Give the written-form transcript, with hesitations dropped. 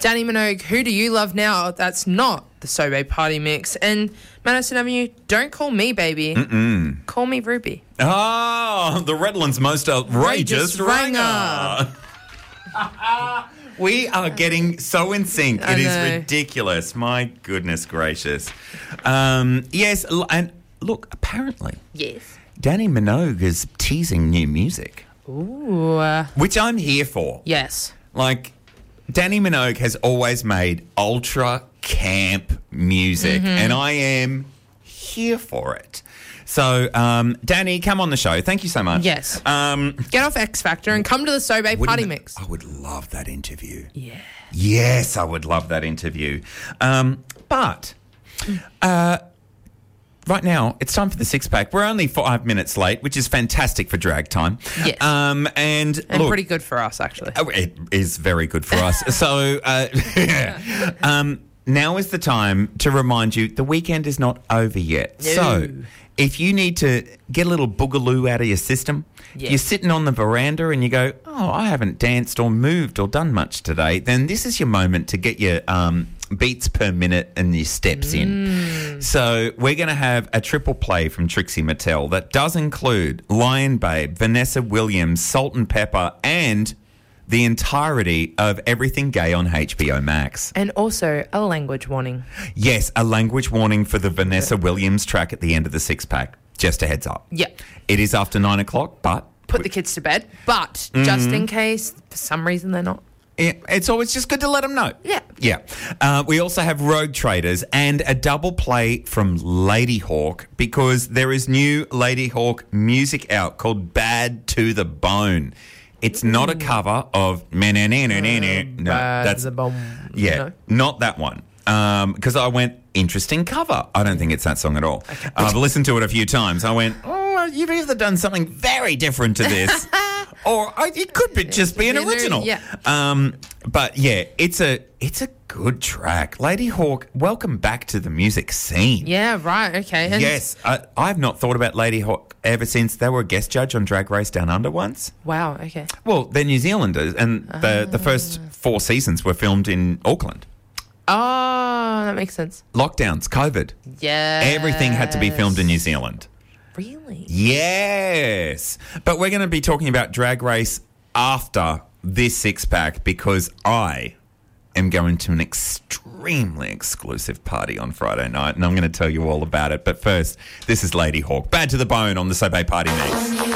Danny Minogue, who do you love now? That's not the Sobe Party Mix. And Madison Avenue, don't call me baby. Call me Ruby. Oh, the Redlands most outrageous ranger. We are getting so in sync. It is ridiculous. My goodness gracious. Yes, and look, apparently. Yes. Danny Minogue is teasing new music. Ooh. Which I'm here for. Yes. Like, Danny Minogue has always made ultra camp music, and I am here for it. So, Danny, come on the show. Thank you so much. Yes. Get off X Factor and come to the Sobe Party Mix. I would love that interview. Yeah. Yes, I would love that interview. But right now, it's time for the six-pack. We're only 5 minutes late, which is fantastic for drag time. Yes. And look, pretty good for us, actually. It is very good for us. So, now is the time to remind you the weekend is not over yet. No. So, if you need to get a little boogaloo out of your system, you're sitting on the veranda and you go, oh, I haven't danced or moved or done much today, then this is your moment to get your beats per minute and your steps in. So we're going to have a triple play from Trixie Mattel that does include Lion Babe, Vanessa Williams, Salt and Pepper, and the entirety of Everything Gay on HBO Max. And also a language warning. Yes, a language warning for the Vanessa Williams track at the end of the six-pack. Just a heads up. Yeah. It is after 9 o'clock, but... Put the kids to bed, but just in case, for some reason they're not. It's always just good to let them know. Yeah. Yeah. We also have Rogue Traders and a double play from Lady Hawk because there is new Lady Hawk music out called Bad to the Bone. It's not a cover of... No, that's... Yeah, not that one. Because I went, interesting cover. I don't think it's that song at all. Okay. I've listened to it a few times. I went, you've either done something very different to this or it could just be an original. Yeah. But yeah, it's a good track. Lady Hawk, welcome back to the music scene. Yeah, right, okay. And yes, I've not thought about Lady Hawk ever since they were a guest judge on Drag Race Down Under once. Wow, okay. Well, they're New Zealanders and the first 4 seasons were filmed in Auckland. Oh, that makes sense. Lockdowns, COVID. Yeah. Everything had to be filmed in New Zealand. Really? Yes. But we're going to be talking about Drag Race after this six-pack because I am going to an extremely exclusive party on Friday night and I'm going to tell you all about it. But first, this is Lady Hawk. Bad to the Bone on the Sobe Party Mix.